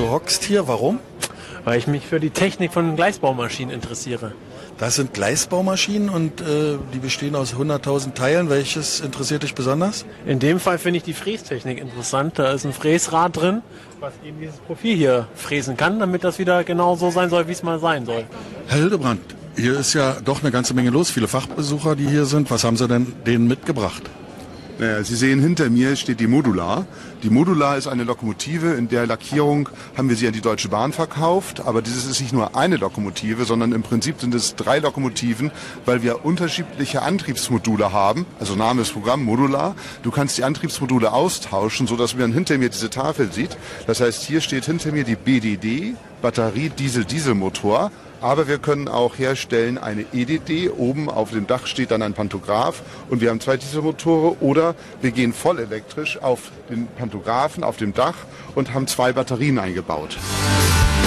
Du hockst hier, warum? Weil ich mich für die Technik von Gleisbaumaschinen interessiere. Das sind Gleisbaumaschinen und die bestehen aus 100.000 Teilen. Welches interessiert dich besonders? In dem Fall finde ich die Frästechnik interessant. Da ist ein Fräsrad drin, was eben dieses Profil hier fräsen kann, damit das wieder genau so sein soll, wie es mal sein soll. Herr Hildebrand, hier ist ja doch eine ganze Menge los. Viele Fachbesucher, die hier sind. Was haben Sie denn denen mitgebracht? Naja, Sie sehen, hinter mir steht die Modular. Die Modular ist eine Lokomotive. In der Lackierung haben wir sie an die Deutsche Bahn verkauft. Aber dieses ist nicht nur eine Lokomotive, sondern im Prinzip sind es 3 Lokomotiven, weil wir unterschiedliche Antriebsmodule haben. Also Name des Programms, Modular. Du kannst die Antriebsmodule austauschen, sodass man hinter mir diese Tafel sieht. Das heißt, hier steht hinter mir die BDD, Batterie Diesel-Dieselmotor. Aber wir können auch herstellen eine EDD. Oben auf dem Dach steht dann ein Pantograph und wir haben 2 Dieselmotore. Oder wir gehen voll elektrisch auf den Pantographen auf dem Dach und haben 2 Batterien eingebaut.